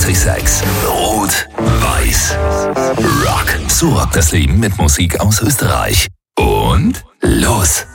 88,6. Rot, weiß, Rock. So rockt das Leben mit Musik aus Österreich. Und los!